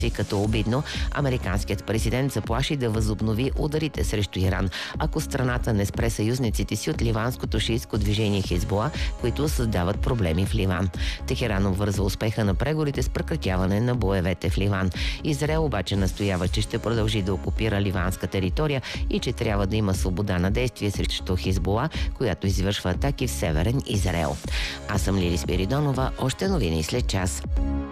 Като обидно, американският президент заплаши да възобнови ударите срещу Иран, ако страната не спре съюзниците си от ливанското шиитско движение Хизбула, които създават проблеми в Ливан. Техеран обвързва успеха на преговорите с прекратяване на боевете в Ливан. Израел обаче настоява, че ще продължи да окупира ливанска територия и че трябва да има свобода на действие срещу Хизбула, която извършва атаки в Северен Израел. Аз съм Лили Спиридонова, още новини след час.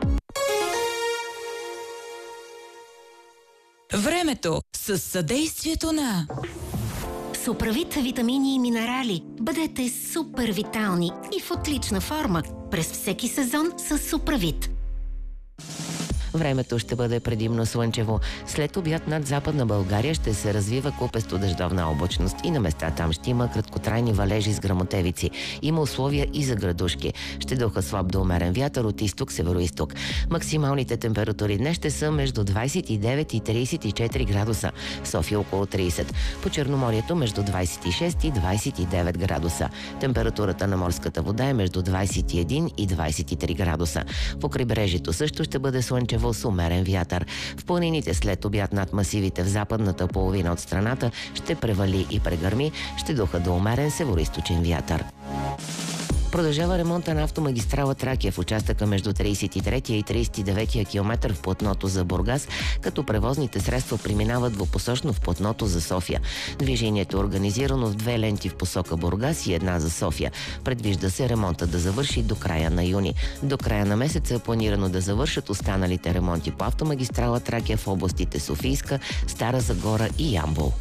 Времето с съдействието на Суправит витамини и минерали. Бъдете супер витални и в отлична форма през всеки сезон с Суправит. Времето ще бъде предимно слънчево. След обяд над Западна България ще се развива купесто дъждовна облачност и на места там ще има краткотрайни валежи с гръмотевици. Има условия и за градушки. Ще духа слаб до умерен вятър от изток-североизток. Максималните температури днес ще са между 29 и 34 градуса. София около 30. По Черноморието между 26 и 29 градуса. Температурата на морската вода е между 21 и 23 градуса. По крайбрежието също ще бъде слънчево с умерен вятър. В планините след обяд над масивите в западната половина от страната ще превали и прегърми, ще духа до умерен североизточен вятър. Продължава ремонта на автомагистрала Тракия в участъка между 33 и 39 км в платното за Бургас, като превозните средства преминават двупосочно в платното за София. Движението е организирано в 2 ленти в посока Бургас и 1 за София. Предвижда се ремонта да завърши до края на юни. До края на месеца е планирано да завършат останалите ремонти по автомагистрала Тракия в областите Софийска, Стара Загора и Ямбол.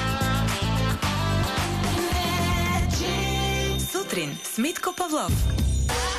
С Митко Павлов.